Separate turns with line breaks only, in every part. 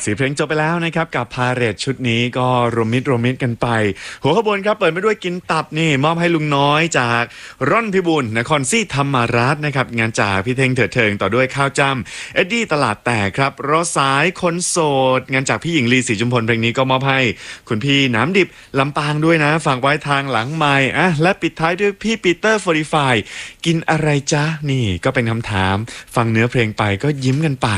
4 เพลงจบไปแล้วนะครับกับพาเหรดชุดนี้ก็รวมมิตรกันไปหัวขบวนครับเปิดมาด้วยกินตับนี่มอบให้ลุงน้อยจากร่อนพิบูลนครศรีธรรมราชนะครับงานจากพี่เท่งเถิดเทิงต่อด้วยข้าวจ้ำเอ็ดดี้ตลาดแตกครับรอสายคนโสดงานจากพี่หญิงลีศรีจุมพลเพลงนี้ก็มอบให้คุณพี่น้ำดิบลำปางด้วยนะฝากไว้ทางหลังไมค์และปิดท้ายด้วยพี่ปีเตอร์45กินอะไรจ๊ะนี่ก็เป็นคำถามฟังเนื้อเพลงไปก็ยิ้มกันไป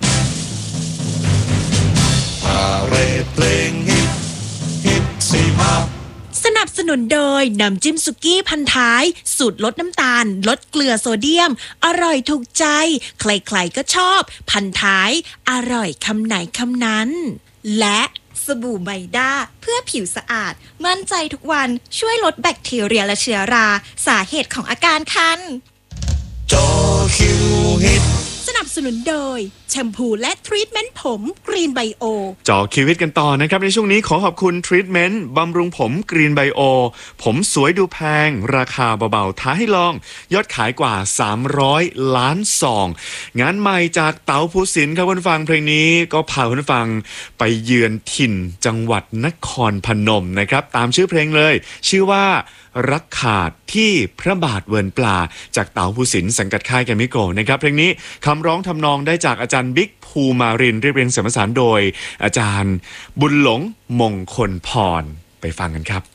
เพลงฮิตสี่ภาพ
สนับสนุนโดยน้ำจิ้มสุกี้พันท้ายสูตรลดน้ำตาลลดเกลือโซเดียมอร่อยถูกใจใครๆก็ชอบพันท้ายอร่อยคำไหนคำนั้นและ
สบู่ไมด้าเพื่อผิวสะอาดมั่นใจทุกวันช่วยลดแบคทีเรียและเชื้อราสาเหตุของอาการคัน
จอคิวฮิต
สนับสนุนโดยแชมพูและทรีทเมนต์ผมกรีนไบโอ
จอคิวฮิตกันต่อนะครับในช่วงนี้ขอขอบคุณทรีทเมนต์บำรุงผมกรีนไบโอผมสวยดูแพงราคาเบาๆท้าให้ลองยอดขายกว่า300 ล้านซองงานใหม่จากเต๋าภูสินทร์ครับคุณฟังเพลงนี้ก็พาคุณฟังไปเยือนถิ่นจังหวัดนครพนมนะครับตามชื่อเพลงเลยชื่อว่ารักขาดที่พระบาทเวิร์นปลาจากเต๋าภูสินทร์สังกัดค่ายแกรมมี่โกลด์นะครับเพลงนี้คำร้องทำนองได้จากอาจารย์บิ๊กภูมารินทร์เรียบเรียงเสียงประสานโดยอาจารย์บุญหลงมงคลพรไปฟังกันครับ